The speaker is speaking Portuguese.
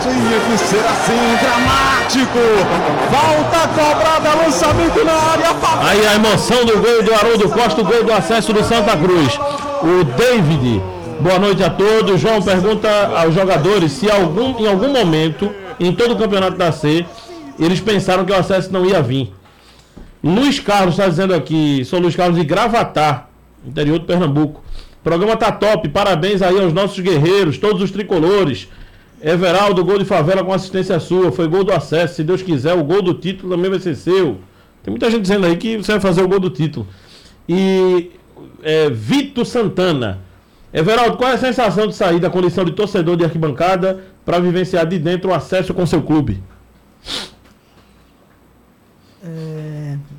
Tinha que ser assim, dramático. Falta cobrada, lançamento na área. Aí a emoção do gol do Haroldo Costa, o gol do acesso do Santa Cruz. O David, boa noite a todos. João pergunta aos jogadores se em algum momento, em todo o campeonato da C, eles pensaram que o acesso não ia vir. Luiz Carlos está dizendo aqui, sou Luiz Carlos de Gravatá, interior de Pernambuco. O programa tá top, parabéns aí aos nossos guerreiros, todos os tricolores. Everaldo, gol de favela com assistência sua, foi gol do acesso, se Deus quiser, o gol do título também vai ser seu. Tem muita gente dizendo aí que você vai fazer o gol do título. E Vitor Santana. Everaldo, qual é a sensação de sair da condição de torcedor de arquibancada para vivenciar de dentro o acesso com seu clube?